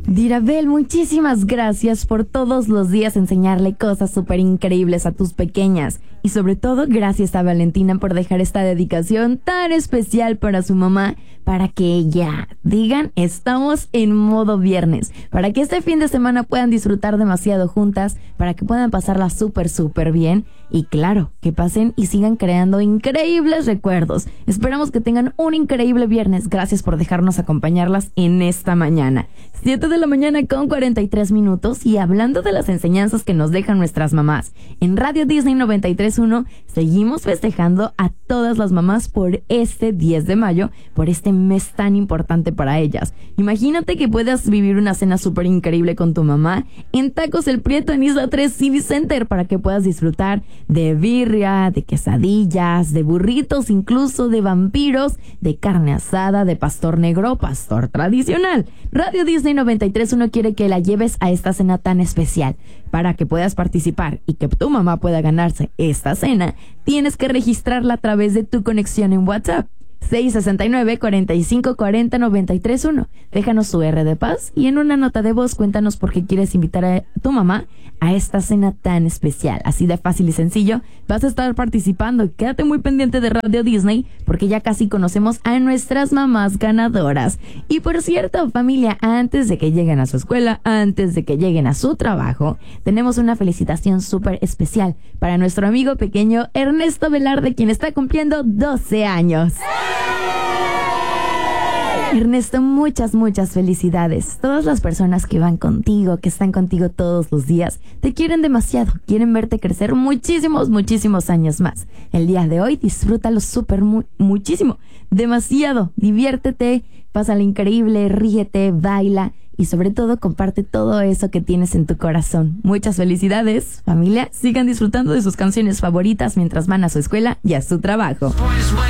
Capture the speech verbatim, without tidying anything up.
Dirabel, muchísimas gracias por todos los días enseñarle cosas súper increíbles a tus pequeñas. Y sobre todo, gracias a Valentina por dejar esta dedicación tan especial para su mamá, para que ya digan, estamos en modo viernes, para que este fin de semana puedan disfrutar demasiado juntas, para que puedan pasarla súper, súper bien. Y claro, que pasen y sigan creando increíbles recuerdos. Esperamos que tengan un increíble viernes. Gracias por dejarnos acompañarlas en esta mañana. siete de la mañana con cuarenta y tres minutos. Y hablando de las enseñanzas que nos dejan nuestras mamás, en Radio Disney noventa y tres punto uno seguimos festejando a todas las mamás por este diez de mayo, por este mes tan importante para ellas. Imagínate que puedas vivir una cena súper increíble con tu mamá en Tacos El Prieto en Isla tres City Center, para que puedas disfrutar de birria, de quesadillas, de burritos, incluso de vampiros, de carne asada, de pastor negro, pastor tradicional. Radio Disney noventa y tres punto uno quiere que la lleves a esta cena tan especial. Para que puedas participar y que tu mamá pueda ganarse esta cena, tienes que registrarla a través de tu conexión en WhatsApp. seis sesenta y nueve, cuarenta y cinco, cuarenta, noventa y tres uno. Déjanos su R de paz y en una nota de voz cuéntanos por qué quieres invitar a tu mamá a esta cena tan especial. Así de fácil y sencillo vas a estar participando. Quédate muy pendiente de Radio Disney porque ya casi conocemos a nuestras mamás ganadoras. Y por cierto, familia, antes de que lleguen a su escuela, antes de que lleguen a su trabajo, tenemos una felicitación súper especial para nuestro amigo pequeño Ernesto Velarde, quien está cumpliendo doce años. Ernesto, muchas, muchas felicidades. Todas las personas que van contigo, que están contigo todos los días, te quieren demasiado, quieren verte crecer muchísimos, muchísimos años más. El día de hoy disfrútalo súper, mu- muchísimo, demasiado. Diviértete, pásala increíble, ríete, baila y sobre todo comparte todo eso que tienes en tu corazón. Muchas felicidades, familia. Sigan disfrutando de sus canciones favoritas mientras van a su escuela y a su trabajo.